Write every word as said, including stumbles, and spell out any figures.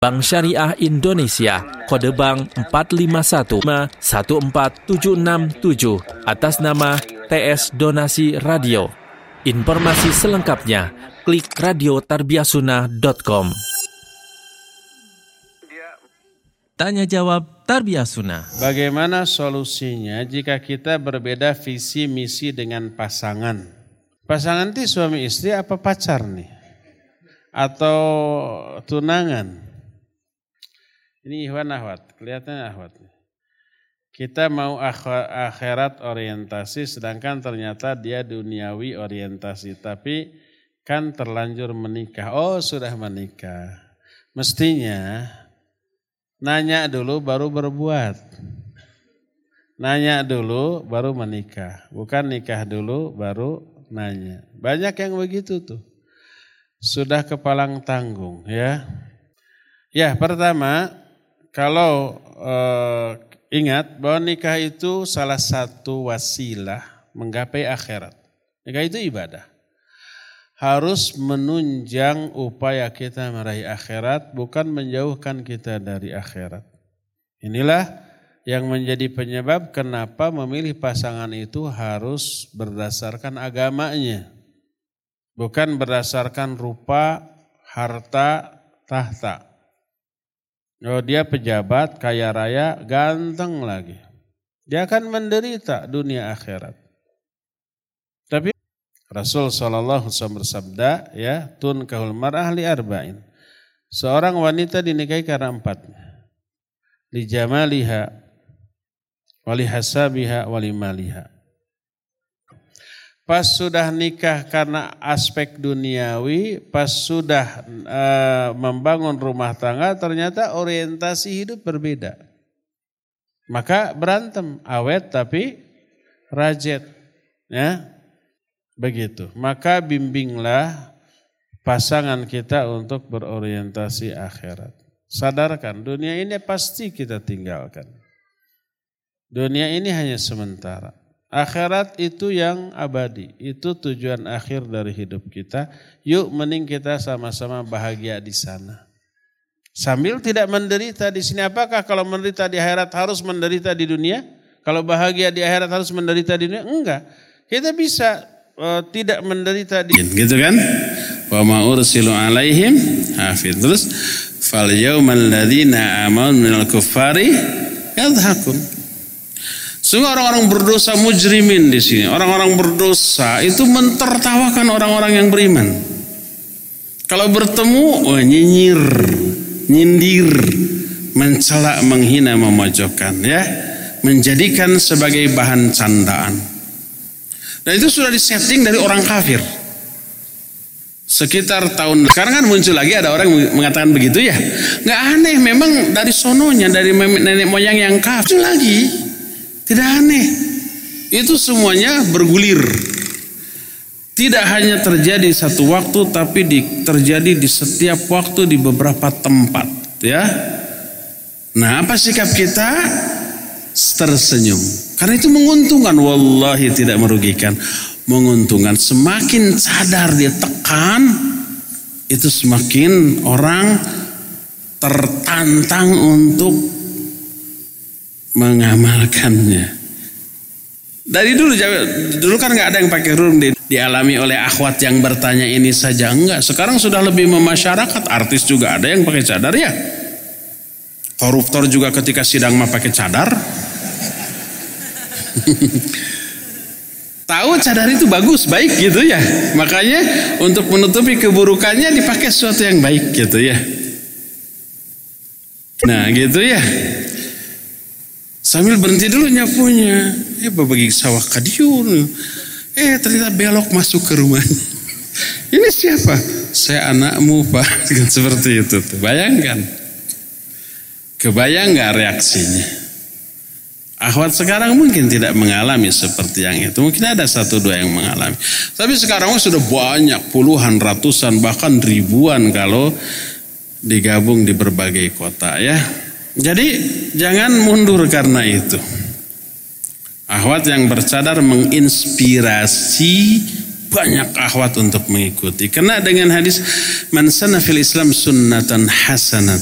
Bank Syariah Indonesia, kode bank empat lima satu lima satu empat tujuh enam tujuh atas nama T S Donasi Radio. Informasi selengkapnya klik radio tarbiyahsunnah dot com. Tanya jawab Tarbiyah Sunnah. Bagaimana solusinya jika kita berbeda visi misi dengan pasangan? Pasangan itu suami istri apa pacar nih? Atau tunangan? Ini ikhwan akhwat, kelihatannya akhwat. Kita mau akhirat orientasi sedangkan ternyata dia duniawi orientasi. Tapi kan terlanjur menikah. Oh sudah menikah. Mestinya nanya dulu baru berbuat. Nanya dulu baru menikah. Bukan nikah dulu baru nanya. Banyak yang begitu tuh. Sudah kepalang tanggung ya. Ya pertama kalau eh, ingat bahwa nikah itu salah satu wasilah menggapai akhirat. Nikah itu ibadah. Harus menunjang upaya kita meraih akhirat, bukan menjauhkan kita dari akhirat. Inilah yang menjadi penyebab kenapa memilih pasangan itu harus berdasarkan agamanya. Bukan berdasarkan rupa, harta, tahta. Oh, dia pejabat, kaya raya, ganteng lagi. Dia akan menderita dunia akhirat. Tapi Rasul shallallahu alaihi wasallam bersabda, ya, tunkahul mar'ah li arba'in. Seorang wanita dinikahi karena empat. Li jamaliha, wali hasabiha, wali maliha. Pas sudah nikah karena aspek duniawi, pas sudah uh, membangun rumah tangga, ternyata orientasi hidup berbeda. Maka berantem, awet tapi rajet, ya. Begitu. Maka bimbinglah pasangan kita untuk berorientasi akhirat. Sadarkan dunia ini pasti kita tinggalkan. Dunia ini hanya sementara. Akhirat itu yang abadi. Itu tujuan akhir dari hidup kita. Yuk mending kita sama-sama bahagia di sana. Sambil tidak menderita di sini. Apakah kalau menderita di akhirat harus menderita di dunia? Kalau bahagia di akhirat harus menderita di dunia? Enggak. Kita bisa Uh, tidak menderita di gitu kan? Wa ma ursilu alaihim hafiz. Terus fal yaumal ladzina amanu minal kuffari yadhakun. Sungguh orang-orang berdosa mujrimin di sini, orang-orang berdosa itu mentertawakan orang-orang yang beriman. Kalau bertemu oh, nyinyir, nyindir, mencela, menghina, memojokkan ya, menjadikan sebagai bahan candaan. Dan itu sudah disetting dari orang kafir. Sekitar tahun sekarang kan muncul lagi ada orang mengatakan begitu ya. Nggak aneh, memang dari sononya, dari nenek moyang yang kafir lagi. Tidak aneh. Itu semuanya bergulir. Tidak hanya terjadi satu waktu, tapi di, terjadi di setiap waktu di beberapa tempat. Ya. Nah, apa sikap kita? Tersenyum. Karena itu menguntungkan, wallahi tidak merugikan, menguntungkan. Semakin sadar dia tekan, itu semakin orang tertantang untuk mengamalkannya. Dari dulu, dulu kan nggak ada yang pakai rum, dialami oleh akhwat yang bertanya ini saja enggak. Sekarang sudah lebih memasyarakat, artis juga ada yang pakai cadar ya. Koruptor juga ketika sidang mah pakai cadar. Tahu cadar itu bagus, baik gitu ya. Makanya untuk menutupi keburukannya dipakai sesuatu yang baik gitu ya. Nah gitu ya. Sambil berhenti dulu nyapunya. Eh berbagi sawah kadiun. Eh ternyata belok masuk ke rumahnya. Ini siapa? Saya anakmu Pak. Seperti itu tuh. Bayangkan. Kebayang gak reaksinya? Akhwat sekarang mungkin tidak mengalami seperti yang itu. Mungkin ada satu dua yang mengalami. Tapi sekarang sudah banyak, puluhan, ratusan, bahkan ribuan kalau digabung di berbagai kota ya. Jadi jangan mundur karena itu. Akhwat yang bercadar menginspirasi banyak akhwat untuk mengikuti. Karena dengan hadis man sanna fil Islam sunnatan hasanah